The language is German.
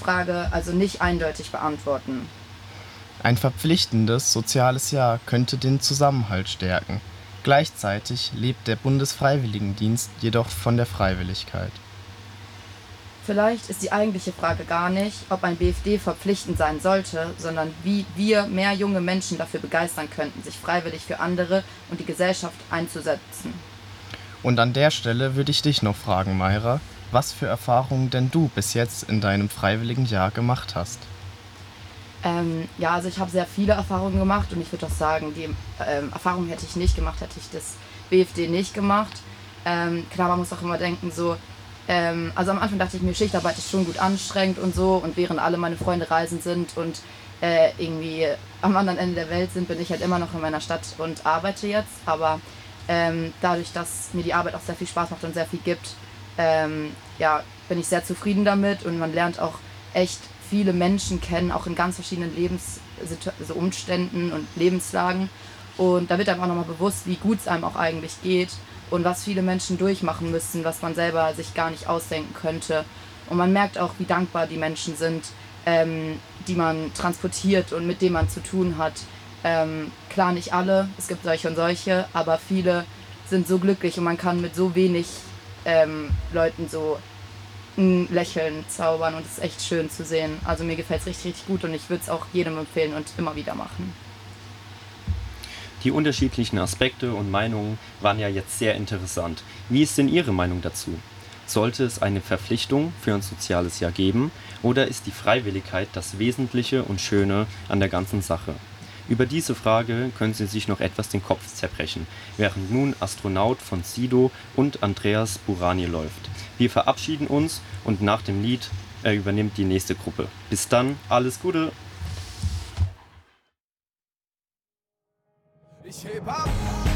Frage also nicht eindeutig beantworten. Ein verpflichtendes soziales Jahr könnte den Zusammenhalt stärken. Gleichzeitig lebt der Bundesfreiwilligendienst jedoch von der Freiwilligkeit. Vielleicht ist die eigentliche Frage gar nicht, ob ein BFD verpflichtend sein sollte, sondern wie wir mehr junge Menschen dafür begeistern könnten, sich freiwillig für andere und die Gesellschaft einzusetzen. Und an der Stelle würde ich dich noch fragen, Mayra, was für Erfahrungen denn du bis jetzt in deinem freiwilligen Jahr gemacht hast. Ja, also ich habe sehr viele Erfahrungen gemacht und ich würde auch sagen, die Erfahrungen hätte ich nicht gemacht, hätte ich das BFD nicht gemacht. Klar, man muss auch immer denken, so, also am Anfang dachte ich mir, Schichtarbeit ist schon gut anstrengend und so, und während alle meine Freunde reisen sind und irgendwie am anderen Ende der Welt sind, bin ich halt immer noch in meiner Stadt und arbeite jetzt. Aber dadurch, dass mir die Arbeit auch sehr viel Spaß macht und sehr viel gibt, ja, bin ich sehr zufrieden damit, und man lernt auch echt viele Menschen kennen, auch in ganz verschiedenen Umständen und Lebenslagen. Und da wird einem auch nochmal bewusst, wie gut es einem auch eigentlich geht und was viele Menschen durchmachen müssen, was man selber sich gar nicht ausdenken könnte. Und man merkt auch, wie dankbar die Menschen sind, die man transportiert und mit denen man zu tun hat. Klar, nicht alle, es gibt solche und solche, aber viele sind so glücklich und man kann mit so wenig Leuten so ein Lächeln zaubern, und es ist echt schön zu sehen. Also mir gefällt es richtig, richtig gut, und ich würde es auch jedem empfehlen und immer wieder machen. Die unterschiedlichen Aspekte und Meinungen waren ja jetzt sehr interessant. Wie ist denn Ihre Meinung dazu? Sollte es eine Verpflichtung für ein soziales Jahr geben, oder ist die Freiwilligkeit das Wesentliche und Schöne an der ganzen Sache? Über diese Frage können Sie sich noch etwas den Kopf zerbrechen, während nun Astronaut von Sido und Andreas Burani läuft. Wir verabschieden uns, und nach dem Lied übernimmt die nächste Gruppe. Bis dann, alles Gute! Ich heb ab!